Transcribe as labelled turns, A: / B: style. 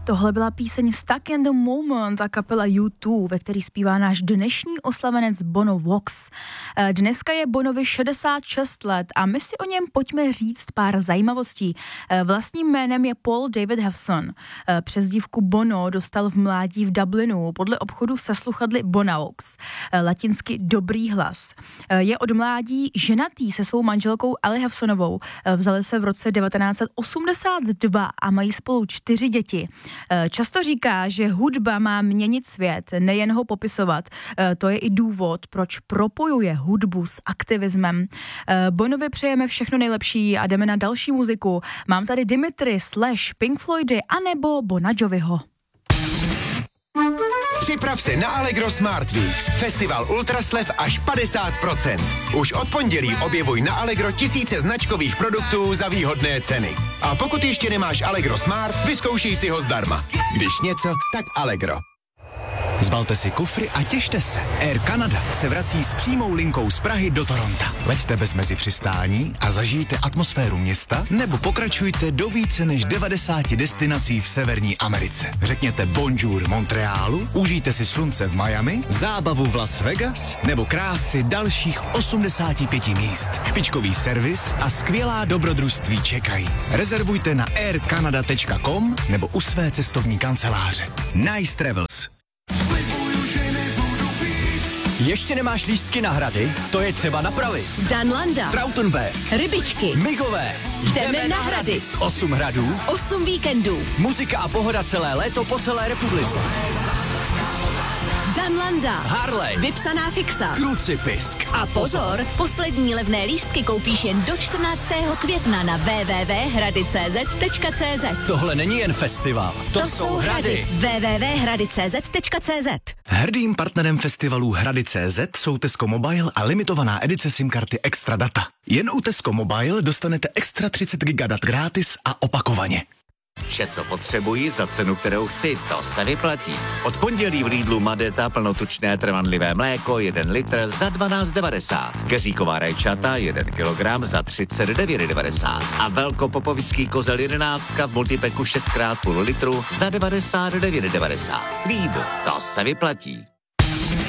A: Tohle byla píseň Stuck in the Moment a kapela U2, ve který zpívá náš dnešní oslavenec Bono Vox. Dneska je Bonovi 66 let a my si o něm pojďme říct pár zajímavostí. Vlastním jménem je Paul David Hewson. Přezdívku Bono dostal v mládí v Dublinu podle obchodu se sluchadly Bonaux, latinsky dobrý hlas. Je od mládí ženatý se svou manželkou Ali Hewsonovou. Vzali se v roce 1982 a mají spolu 4 děti. Často říká, že hudba má měnit svět, nejen ho popisovat. To je i důvod, proč propojuje hudbu s aktivismem. Bonovi přejeme všechno nejlepší a jdeme na další muziku. Mám tady Dimitri / Pink Floydy anebo Bona Joviho.
B: Připrav se na Allegro Smart Weeks. Festival ultraslev až 50%. Už od pondělí objevuj na Allegro tisíce značkových produktů za výhodné ceny. A pokud ještě nemáš Allegro Smart, vyzkoušej si ho zdarma. Když něco, tak Allegro. Zbalte si kufry a těšte se. Air Canada se vrací s přímou linkou z Prahy do Toronta. Leďte bez mezipřistání a zažijte atmosféru města, nebo pokračujte do více než 90 destinací v Severní Americe. Řekněte bonjour Montrealu, užijte si slunce v Miami, zábavu v Las Vegas, nebo krásy dalších 85 míst. Špičkový servis a skvělá dobrodružství čekají. Rezervujte na aircanada.com nebo u své cestovní kanceláře. Nice Travels.
C: Ještě nemáš lístky na Hrady? To je třeba napravit.
D: Danlanda,
C: Trautenberg,
D: Rybičky,
C: Migové.
D: jdeme na Hrady.
C: 8 hradů,
D: 8 víkendů.
C: muzika a pohoda celé léto po celé republice.
D: Danlanda,
C: Harley,
D: vypsaná fixa.
C: Krucipisk.
D: A pozor, poslední levné lístky koupíš jen do 14. května na www.hrady.cz.
C: Tohle není jen festival, to jsou Hrady.
D: www.hrady.cz.
B: Hrdým partnerem festivalu Hrady.cz jsou Tesco Mobile a limitovaná edice SIM karty Extra Data. Jen u Tesco Mobile dostanete extra 30 GB dat gratis a opakovaně.
E: Vše, co potřebuji za cenu, kterou chci, to se vyplatí. Od pondělí v Lidlu Madeta plnotučné trvanlivé mléko 1 litr za 12,90. Keříková rajčata 1 kilogram za 39,90. A velkopopovický kozel 11 v multipeku 6x půl litru za 99,90. Lidl, to se vyplatí.